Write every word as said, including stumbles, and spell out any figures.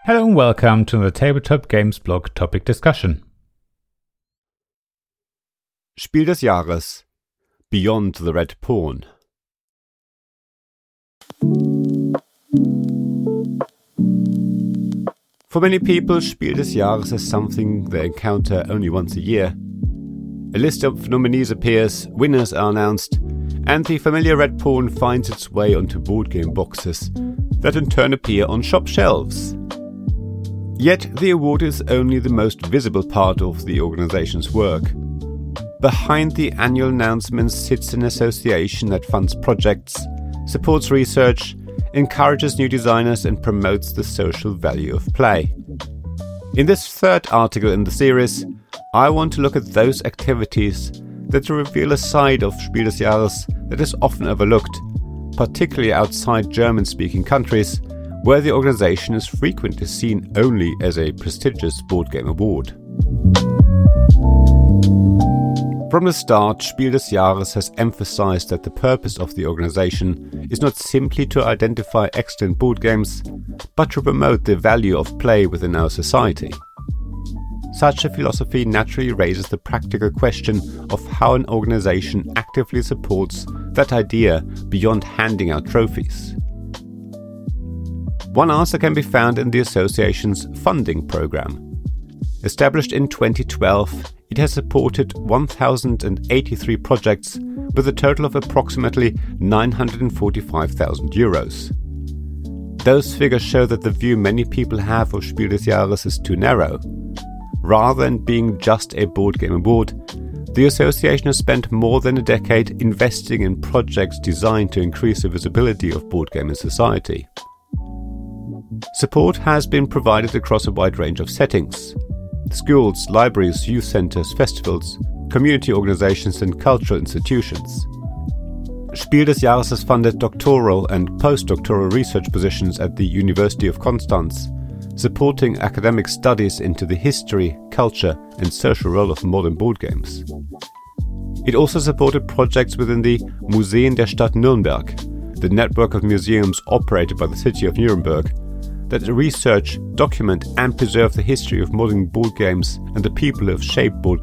Hello and welcome to the Tabletop Games Blog topic discussion. Spiel des Jahres – Beyond the Red Pawn. For many people, Spiel des Jahres is something they encounter only once a year. A list of nominees appears, winners are announced, and the familiar red pawn finds its way onto board game boxes that in turn appear on shop shelves. Yet the award is only the most visible part of the organization's work. Behind the annual announcements sits an association that funds projects, supports research, encourages new designers and promotes the social value of play. In this third article in the series, I want to look at those activities that reveal a side of Spiel des Jahres that is often overlooked, particularly outside German-speaking countries, where the organization is frequently seen only as a prestigious board game award. From the start, Spiel des Jahres has emphasized that the purpose of the organization is not simply to identify excellent board games, but to promote the value of play within our society. Such a philosophy naturally raises the practical question of how an organization actively supports that idea beyond handing out trophies. One answer can be found in the association's funding program. Established in twenty twelve, it has supported one thousand eighty-three projects with a total of approximately nine hundred forty-five thousand euros. Those figures show that the view many people have of Spiel des Jahres is too narrow. Rather than being just a board game award, the association has spent more than a decade investing in projects designed to increase the visibility of board game in society. Support has been provided across a wide range of settings: schools, libraries, youth centers, festivals, community organizations and cultural institutions. Spiel des Jahres has funded doctoral and postdoctoral research positions at the University of Constance, supporting academic studies into the history, culture and social role of modern board games. It also supported projects within the Museen der Stadt Nürnberg, the network of museums operated by the city of Nuremberg, that research, document and preserve the history of modern board games and the people who have shaped board